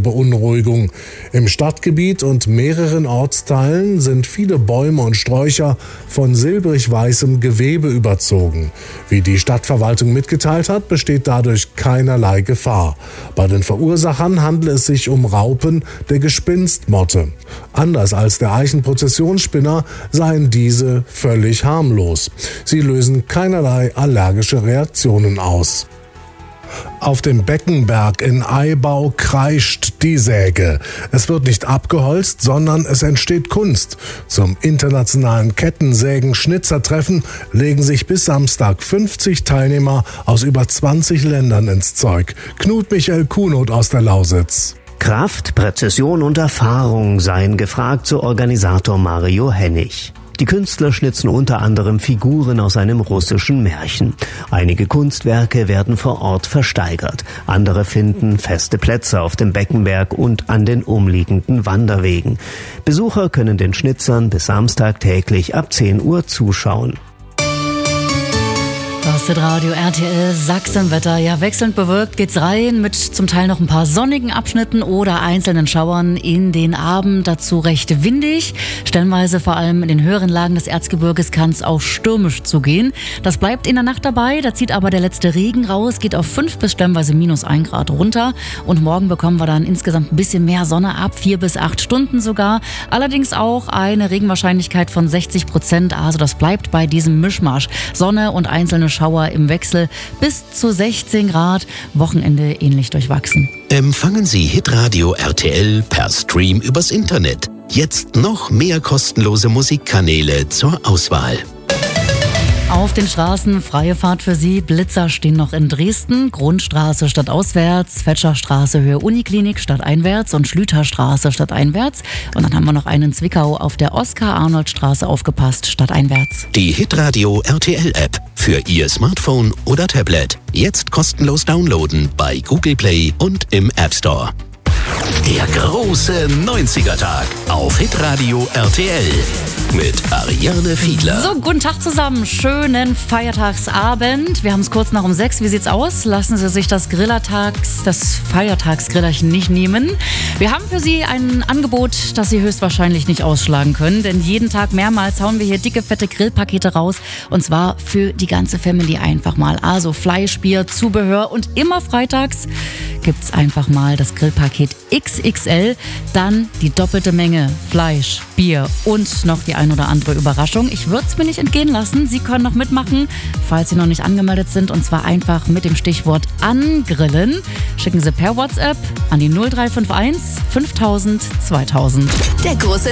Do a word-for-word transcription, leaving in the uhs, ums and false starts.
Beunruhigung. Im Stadtgebiet und mehreren Ortsteilen sind viele Bäume und Sträucher von silbrig-weißem Gewebe überzogen. Wie die Stadtverwaltung mitgeteilt hat, besteht dadurch keinerlei Gefahr. Bei den Verursachern handelt es sich um Raupen der Gespinstmotte. Anders als der Eichenprozessionsspinner seien diese völlig harmlos. Sie lösen keinerlei allergische Reaktionen aus. Auf dem Beckenberg in Aibau kreischt die Säge. Es wird nicht abgeholzt, sondern es entsteht Kunst. Zum internationalen Kettensägen-Schnitzertreffen legen sich bis Samstag fünfzig Teilnehmer aus über zwanzig Ländern ins Zeug. Knut Michael Kuhnot aus der Lausitz. Kraft, Präzision und Erfahrung seien gefragt, so Organisator Mario Hennig. Die Künstler schnitzen unter anderem Figuren aus einem russischen Märchen. Einige Kunstwerke werden vor Ort versteigert. Andere finden feste Plätze auf dem Beckenberg und an den umliegenden Wanderwegen. Besucher können den Schnitzern bis Samstag täglich ab zehn Uhr zuschauen. Das ist Radio R T L Sachsenwetter. Ja, wechselnd bewölkt geht's rein mit zum Teil noch ein paar sonnigen Abschnitten oder einzelnen Schauern in den Abend. Dazu recht windig. Stellenweise vor allem in den höheren Lagen des Erzgebirges kann es auch stürmisch zugehen. Das bleibt in der Nacht dabei. Da zieht aber der letzte Regen raus, geht auf fünf bis stellenweise minus ein Grad runter. Und morgen bekommen wir dann insgesamt ein bisschen mehr Sonne ab, vier bis acht Stunden sogar. Allerdings auch eine Regenwahrscheinlichkeit von sechzig Prozent. Also das bleibt bei diesem Mischmasch. Sonne und einzelne Schauer im Wechsel bis zu sechzehn Grad, Wochenende ähnlich durchwachsen. Empfangen Sie Hitradio R T L per Stream übers Internet. Jetzt noch mehr kostenlose Musikkanäle zur Auswahl. Auf den Straßen freie Fahrt für Sie. Blitzer stehen noch in Dresden. Grundstraße stadtauswärts, Fetscherstraße Höhe Uniklinik stadteinwärts und Schlüterstraße stadteinwärts. Und dann haben wir noch einen in Zwickau auf der Oskar-Arnold-Straße aufgepasst, stadteinwärts. Die Hitradio R T L-App für Ihr Smartphone oder Tablet. Jetzt kostenlos downloaden bei Google Play und im App Store. Der große neunziger-Tag auf Hitradio R T L mit Ariane Fiedler. So, guten Tag zusammen. Schönen Feiertagsabend. Wir haben es kurz nach um sechs. Wie sieht's aus? Lassen Sie sich das Grillertags, das Feiertagsgrillerchen nicht nehmen. Wir haben für Sie ein Angebot, das Sie höchstwahrscheinlich nicht ausschlagen können. Denn jeden Tag mehrmals hauen wir hier dicke, fette Grillpakete raus. Und zwar für die ganze Family einfach mal. Also Fleisch, Bier, Zubehör. Und immer freitags gibt's einfach mal das Grillpaket X X L. Dann die doppelte Menge Fleisch, Bier und noch die ein oder andere Überraschung. Ich würde es mir nicht entgehen lassen. Sie können noch mitmachen, falls Sie noch nicht angemeldet sind. Und zwar einfach mit dem Stichwort angrillen. Schicken Sie per WhatsApp an die null drei fünf eins fünftausend zweitausend. Der große